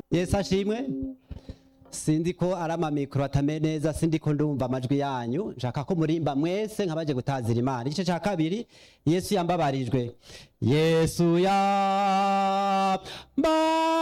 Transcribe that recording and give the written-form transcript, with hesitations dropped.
Yesu ashimwe. Sindi ko ari amamikoro atame neza, sindi ko ndumva amajwi yanyu, nshaka ko murimba mwese nkabaje gutazira Imana. Igice ca kabiri, Yesu yambabarijwe. Yesu yamba